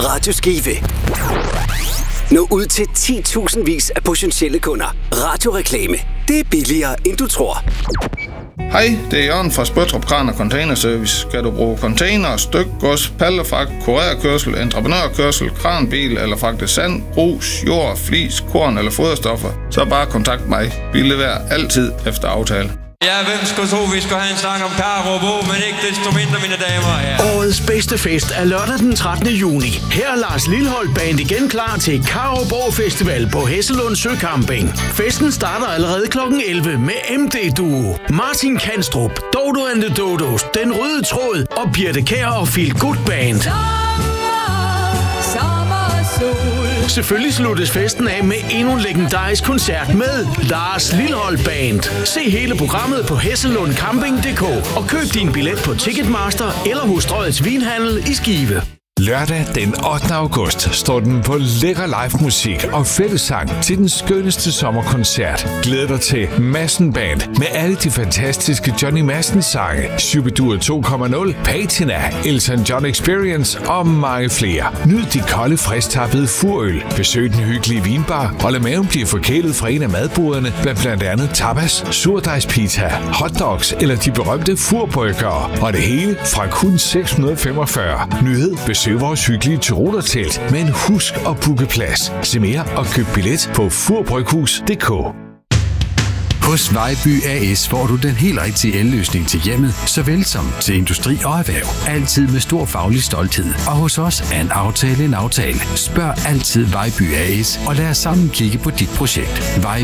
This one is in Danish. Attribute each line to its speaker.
Speaker 1: Radio Skive. Nå ud til 10.000 vis af potentielle kunder. Radioreklame. Det er billigere, end du tror.
Speaker 2: Hej, det er Jørgen fra Spøttrup Kran og Container Service. Skal du bruge container, stykgods, pallefragt, kurerkørsel, entreprenørkørsel, kranbil eller fragte sand, grus, jord, flis, korn eller foderstoffer, så bare kontakt mig. Vi leverer altid efter aftale.
Speaker 3: Ja, hvem skulle tro, vi skulle have en sang om Karup, men ikke desto mindre, mine damer og herrer.
Speaker 4: Årets bedste fest er lørdag den 13. juni. Her er Lars Lilholt Band igen klar til Karup Festival på Hesselund Søcamping. Festen starter allerede kl. 11 med MD Duo, Martin Kanstrup, Dodo and the Dodos, Den Røde Tråd og Birte Kjær og Feel Good Band. Selvfølgelig sluttes festen af med endnu en legendarisk koncert med Lars Lilholt Band. Se hele programmet på hesselundcamping.dk og køb din billet på Ticketmaster eller hos Strøgets Vinhandel i Skive.
Speaker 5: Lørdag den 8. august står den på lækker live musik og fællessang til den skønneste sommerkoncert. Glæd dig til Madsen Band med alle de fantastiske Johnny Madsen sange, Shubidua 2.0, Patina, Elton John Experience og mange flere. Nyd de kolde, frisktappede furøl, besøg den hyggelige vinbar og lad maven blive forkælet fra en af madboderne med blandt andet tapas, surdejspizza, hotdogs eller de berømte furburgere. Og det hele fra kun 645. Nyhed: besøg vores hyggelige Tyrolertelt, men husk at booke plads. Se mere og køb billet på furbryghus.dk.
Speaker 6: Hos Vejby AS får du den helt rigtige elløsning til hjemmet, såvel som til industri og erhverv. Altid med stor faglig stolthed. Og hos os er en aftale en aftale. Spørg altid Vejby AS, og lad os sammen kigge på dit projekt. Vejby